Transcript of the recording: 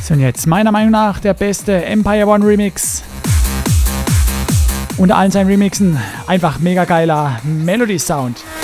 So, und jetzt meiner Meinung nach der beste Empire One Remix. Unter allen seinen Remixen einfach mega geiler Melody Sound.